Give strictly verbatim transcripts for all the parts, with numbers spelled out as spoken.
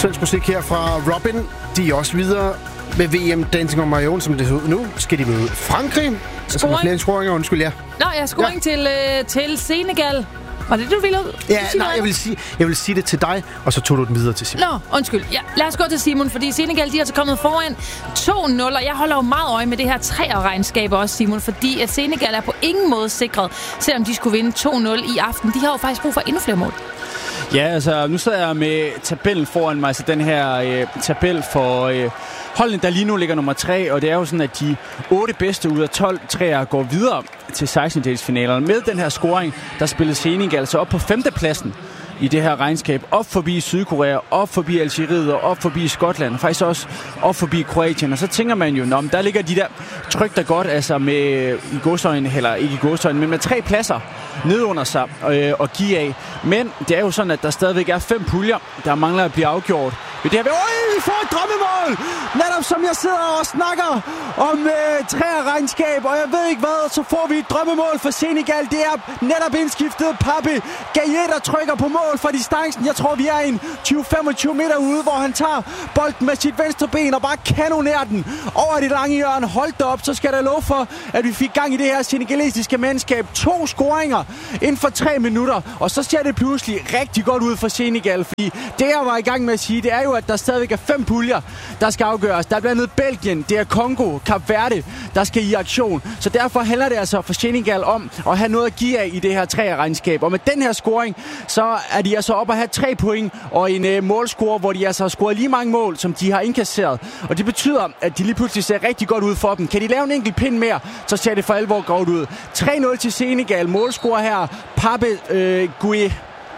Svensk musik her fra Robin. De er også videre med V M Dancing on My Own, som det ser ud nu. Skal de møde Frankrig? Der skal flere scoringer, undskyld, ja. Nå, ja, scoring ja. til, øh, til Senegal. Var det, du ville ud? Ja, nej, jeg vil, sige, jeg vil sige det til dig, og så tog du den videre til Simon. Nå, undskyld. Ja, lad os gå til Simon, fordi Senegal, de er altså kommet foran to nul, og jeg holder jo meget øje med det her treerregnskab også, Simon, fordi at Senegal er på ingen måde sikret, selvom de skulle vinde to nul i aften. De har jo faktisk brug for endnu flere mål. Ja, altså, nu sidder jeg med tabellen foran mig, altså den her øh, tabel for øh, holdene, der lige nu ligger nummer tre, og det er jo sådan, at de otte bedste ud af tolv træer går videre til sekstendedelsfinalerne. Med den her scoring, der spillede Senegal altså op på femtepladsen i det her regnskab, op forbi Sydkorea, op forbi Algeriet og op forbi Skotland, faktisk også op forbi Kroatien. Og så tænker man jo, om der ligger de der tryk der godt, altså med i godsøjne, eller ikke i godsøjne, men med tre pladser ned under sig øh, og give af. Men det er jo sådan, at der stadigvæk er fem puljer, der mangler at blive afgjort. Det her, øj, vi får et drømmemål! Netop som jeg sidder og snakker om øh, træerregnskab, og jeg ved ikke hvad, så får vi et drømmemål for Senegal. Det er netop indskiftet Pape Gaye, der trykker på mål fra distancen. Jeg tror, vi er en tyve til femogtyve meter ude, hvor han tager bolden med sit venstre ben og bare kanonerer den over det lange hjørne. Hold da op, så skal der lov for, at vi fik gang i det her senegalesiske mandskab. To scoringer inden for tre minutter, og så ser det pludselig rigtig godt ud for Senegal, fordi det jeg var i gang med at sige, det er jo, at der stadigvæk er fem puljer, der skal afgøres. Der er blandt andet Belgien, det er Kongo, Kap Verde, der skal i aktion. Så derfor handler det altså for Senegal om at have noget at give af i det her treerregnskab. Og med den her scoring, så er de altså op at have tre point og en uh, målscore, hvor de altså har scoret lige mange mål, som de har indkasseret. Og det betyder, at de lige pludselig ser rigtig godt ud for dem. Kan de lave en enkelt pind mere, så ser det for alvor godt ud. tre nul til Senegal. Målscore her, Pape uh, Gueye.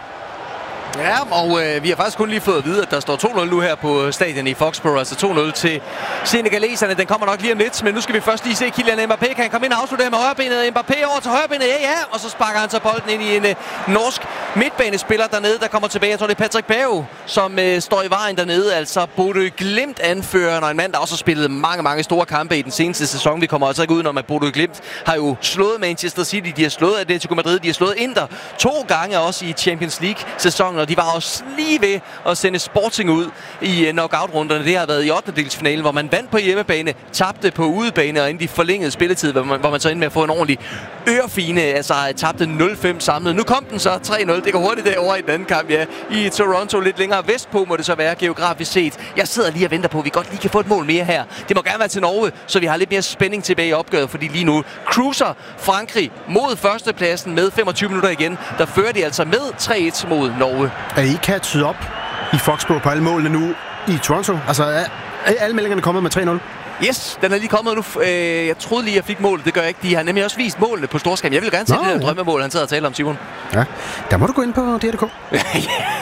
Ja, og øh, vi har faktisk kun lige fået at vide, at der står to nul nu her på stadion i Foxborough, altså to nul til senegaleserne. Den kommer nok lige om lidt, men nu skal vi først lige se Kylian Mbappé. Kan han komme ind og afslutte her med højrebenet? Mbappé over til højrebenet, ja, ja, og så sparker han så bolden ind i en øh, norsk midtbanespiller dernede, der kommer tilbage. Jeg tror, det er Patrick Berg, som øh, står i vejen dernede. Altså Bodø Glimt anføreren, og en mand, der også har spillet mange, mange store kampe i den seneste sæson. Vi kommer altså ikke udenom, at Bodø Glimt har jo slået Manchester City, de har slået Atletico Madrid, de har slået Inter to gange også i Champions League-sæsonen. De var også lige ved at sende Sporting ud i knockout-runderne. Det har været i ottendedelsfinalen, hvor man vandt på hjemmebane, tabte på udebane, og inden de forlængede spilletid, hvor man, hvor man så endte med at få en ordentlig ørefine, altså tabte nul fem samlet. Nu kom den så tre nul. Det går hurtigt derover i den anden kamp, ja. I Toronto, lidt længere vestpå må det så være geografisk set. Jeg sidder lige og venter på, at vi godt lige kan få et mål mere her. Det må gerne være til Norge, så vi har lidt mere spænding tilbage i opgøret, fordi lige nu cruiser Frankrig mod førstepladsen med femogtyve minutter igen. Der fører de altså med tre et mod Norge. Er I catchet op i Foxborough på alle målene nu i Toronto? Altså, er alle meldingerne kommet med tre nul? Yes, den er lige kommet nu. Øh, jeg troede lige, jeg fik målet. Det gør jeg ikke. De har nemlig også vist målene på storskærm. Jeg vil gerne se Nå, det der ja. drømmemål, han sad og talte om, Simon. Ja, der må du gå ind på D R punktum d k.